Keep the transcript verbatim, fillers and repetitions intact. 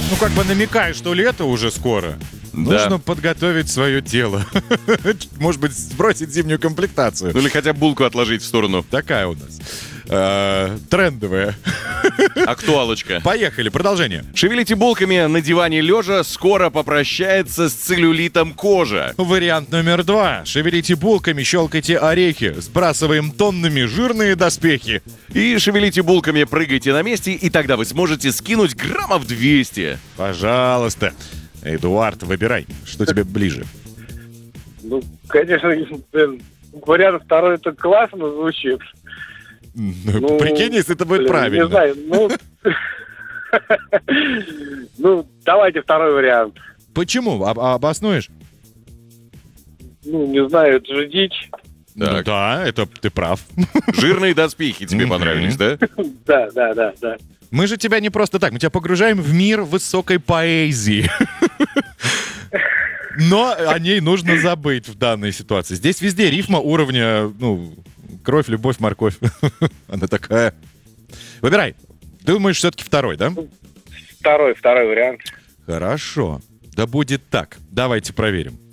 Ну, как бы намекая, что лето уже скоро. Да. Нужно подготовить свое тело. Может быть, сбросить зимнюю комплектацию. Ну или хотя бы булку отложить в сторону. Такая у нас. Э, Трендовая. Актуалочка. Поехали, продолжение. Шевелите булками на диване лежа, скоро попрощается с целлюлитом кожа. Вариант номер два. Шевелите булками, щелкайте орехи. Сбрасываем тоннами жирные доспехи. И шевелите булками, прыгайте на месте, и тогда вы сможете скинуть граммов двести. Пожалуйста. Эдуард, выбирай, что тебе ближе. Ну, конечно, блин, вариант второй это классно звучит. Ну, прикинь, если это будет блин, правильно. Не знаю, ну... Ну, давайте второй вариант. Почему? Об- обоснуешь? Ну, не знаю, это же дичь. Ну Так. да, это ты прав. Жирные доспехи тебе Мгм. понравились, да? Да, да, да, да. Мы же тебя не просто так, мы тебя погружаем в мир высокой поэзии. Но о ней нужно забыть в данной ситуации. Здесь везде рифма уровня, ну, кровь, любовь, морковь. Она такая. Выбирай. Думаешь, все-таки второй, да? Второй, второй вариант. Хорошо. Да будет так. Давайте проверим.